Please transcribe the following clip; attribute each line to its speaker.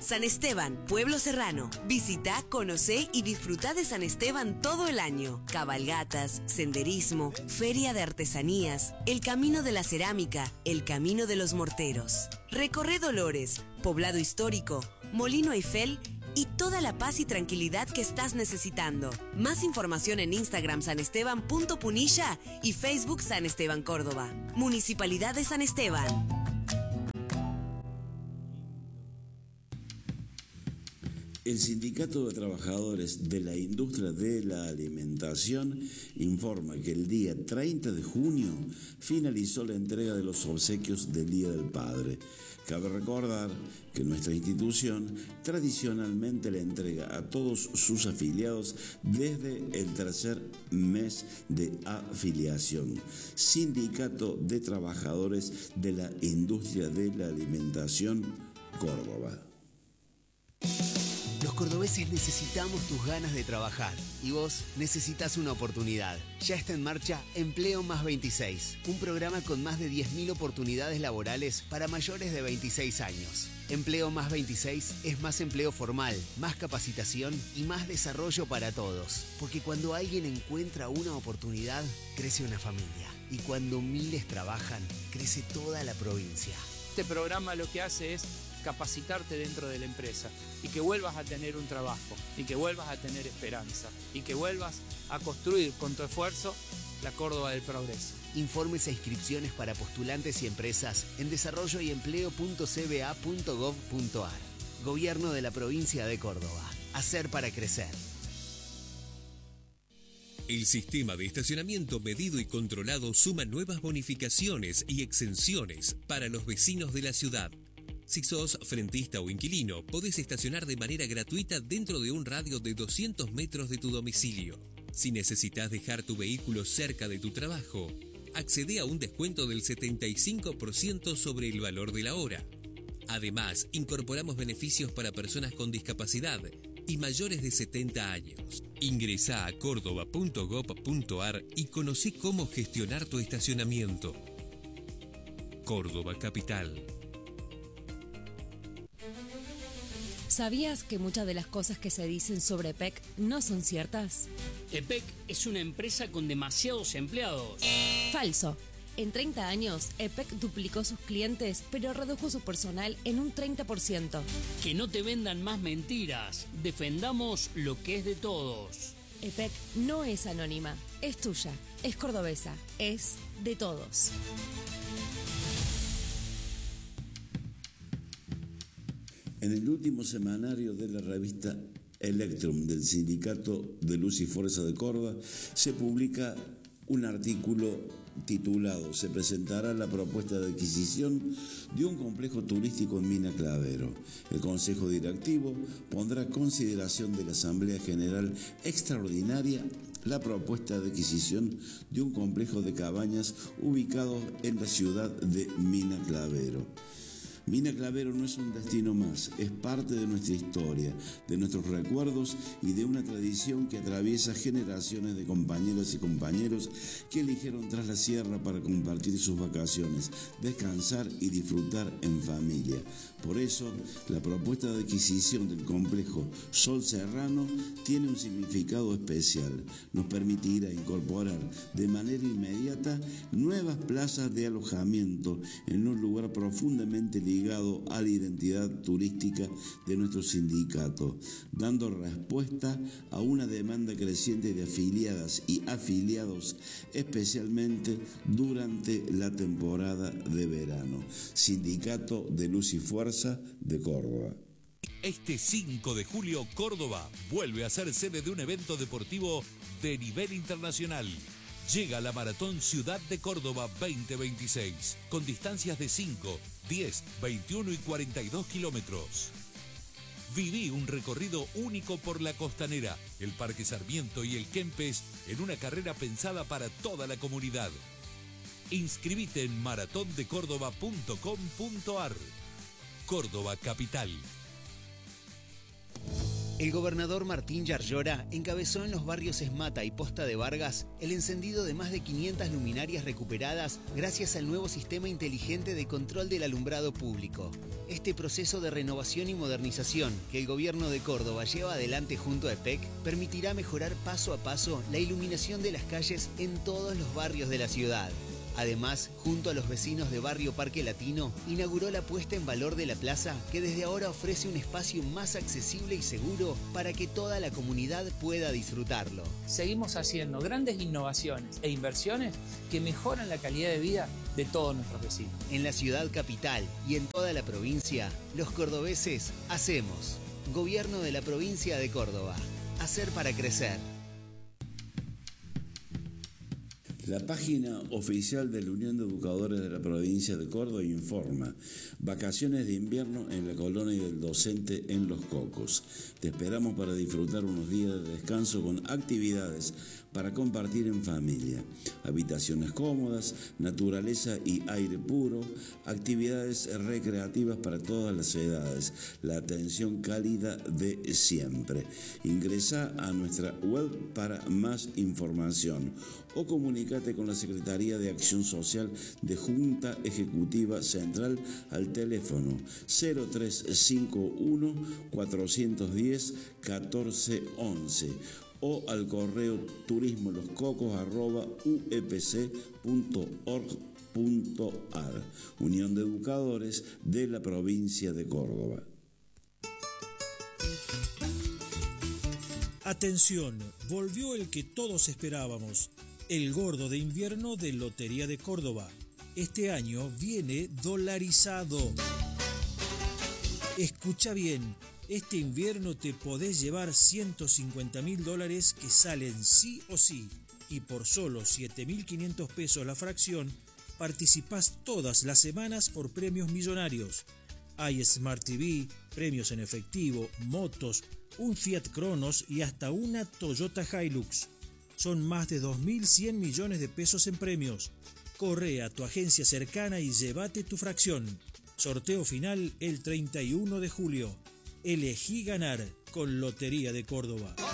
Speaker 1: San Esteban, Pueblo Serrano. Visita, conocé y disfruta de San Esteban todo el año. Cabalgatas, senderismo, feria de artesanías, el camino de la cerámica, el camino de los morteros. Recorre Dolores, poblado histórico, Molino Eiffel y toda la paz y tranquilidad que estás necesitando. Más información en Instagram sanesteban.punilla y Facebook San Esteban Córdoba. Municipalidad de San Esteban.
Speaker 2: El Sindicato de Trabajadores de la Industria de la Alimentación informa que el día 30 de junio finalizó la entrega de los obsequios del Día del Padre. Cabe recordar que nuestra institución tradicionalmente le entrega a todos sus afiliados desde el tercer mes de afiliación. Sindicato de Trabajadores de la Industria de la Alimentación, Córdoba.
Speaker 3: Los cordobeses necesitamos tus ganas de trabajar y vos necesitas una oportunidad. Ya está en marcha Empleo Más 26, un programa con más de 10.000 oportunidades laborales para mayores de 26 años. Empleo Más 26 es más empleo formal, más capacitación y más desarrollo para todos. Porque cuando alguien encuentra una oportunidad, crece una familia. Y cuando miles trabajan, crece toda la provincia.
Speaker 4: Este programa lo que hace es capacitarte dentro de la empresa y que vuelvas a tener un trabajo y que vuelvas a tener esperanza y que vuelvas a construir con tu esfuerzo la Córdoba del progreso.
Speaker 3: Informes e inscripciones para postulantes y empresas en desarrolloyempleo.cba.gov.ar. Gobierno de la provincia de Córdoba. Hacer para crecer.
Speaker 5: El sistema de estacionamiento medido y controlado suma nuevas bonificaciones y exenciones para los vecinos de la ciudad. Si sos frentista o inquilino, podés estacionar de manera gratuita dentro de un radio de 200 metros de tu domicilio. Si necesitas dejar tu vehículo cerca de tu trabajo, accede a un descuento del 75% sobre el valor de la hora. Además, incorporamos beneficios para personas con discapacidad y mayores de 70 años. Ingresá a córdoba.gov.ar y conocé cómo gestionar tu estacionamiento. Córdoba Capital.
Speaker 6: ¿Sabías que muchas de las cosas que se dicen sobre EPEC no son ciertas?
Speaker 7: EPEC es una empresa con demasiados empleados.
Speaker 6: Falso. En 30 años, EPEC duplicó sus clientes, pero redujo su personal en un 30%.
Speaker 7: Que no te vendan más mentiras. Defendamos lo que es de todos.
Speaker 6: EPEC no es anónima, es tuya, es cordobesa, es de todos.
Speaker 2: En el último semanario de la revista Electrum del Sindicato de Luz y Fuerza de Córdoba se publica un artículo titulado "Se presentará la propuesta de adquisición de un complejo turístico en Mina Clavero. El Consejo Directivo pondrá a consideración de la Asamblea General Extraordinaria la propuesta de adquisición de un complejo de cabañas ubicado en la ciudad de Mina Clavero". Mina Clavero no es un destino más, es parte de nuestra historia, de nuestros recuerdos y de una tradición que atraviesa generaciones de compañeras y compañeros que eligieron tras la sierra para compartir sus vacaciones, descansar y disfrutar en familia. Por eso, la propuesta de adquisición del complejo Sol Serrano tiene un significado especial. Nos permitirá incorporar de manera inmediata nuevas plazas de alojamiento en un lugar profundamente ligado a la identidad turística de nuestro sindicato, dando respuesta a una demanda creciente de afiliadas y afiliados, especialmente durante la temporada de verano. Sindicato de Luz y Fuerza de Córdoba.
Speaker 8: Este 5 de julio, Córdoba vuelve a ser sede de un evento deportivo de nivel internacional. Llega la Maratón Ciudad de Córdoba 2026, con distancias de 5, 10, 21 y 42 kilómetros. Viví un recorrido único por la Costanera, el Parque Sarmiento y el Kempes en una carrera pensada para toda la comunidad. Inscribite en maratondecórdoba.com.ar. Córdoba Capital.
Speaker 3: El gobernador Martín Yarlora encabezó en los barrios Esmata y Posta de Vargas el encendido de más de 500 luminarias recuperadas gracias al nuevo sistema inteligente de control del alumbrado público. Este proceso de renovación y modernización que el gobierno de Córdoba lleva adelante junto a EPEC permitirá mejorar paso a paso la iluminación de las calles en todos los barrios de la ciudad. Además, junto a los vecinos de Barrio Parque Latino, inauguró la puesta en valor de la plaza que desde ahora ofrece un espacio más accesible y seguro para que toda la comunidad pueda disfrutarlo.
Speaker 4: Seguimos haciendo grandes innovaciones e inversiones que mejoran la calidad de vida de todos nuestros vecinos.
Speaker 3: En la ciudad capital y en toda la provincia, los cordobeses hacemos. Gobierno de la provincia de Córdoba. Hacer para crecer.
Speaker 2: La página oficial de la Unión de Educadores de la Provincia de Córdoba informa: vacaciones de invierno en la colonia del docente en Los Cocos. Te esperamos para disfrutar unos días de descanso con actividades para compartir en familia. Habitaciones cómodas, naturaleza y aire puro, actividades recreativas para todas las edades, la atención cálida de siempre. Ingresá a nuestra web para más información o comunícate con la Secretaría de Acción Social de Junta Ejecutiva Central al teléfono 0351 410 1411 o al correo turismoloscocos@upc.org.ar. Unión de Educadores de la Provincia de Córdoba.
Speaker 9: Atención, volvió el que todos esperábamos, el gordo de invierno de Lotería de Córdoba. Este año viene dolarizado. Escucha bien, este invierno te podés llevar $150.000 que salen sí o sí, y por solo 7.500 pesos la fracción, participás todas las semanas por premios millonarios. Hay Smart TV, premios en efectivo, motos, un Fiat Cronos y hasta una Toyota Hilux. Son más de 2.100 millones de pesos en premios. Corre a tu agencia cercana y llévate tu fracción. Sorteo final el 31 de julio. Elegí ganar con Lotería de Córdoba.